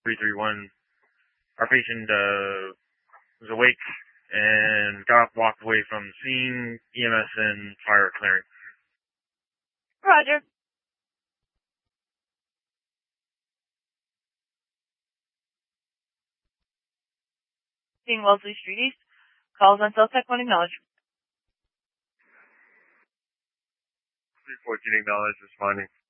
331. Our patient was awake and walked away from the scene. EMS and fire clearing. Roger. Seeing Wellesley Street East. Calls on cell tech 1 acknowledge. 314 acknowledge, responding.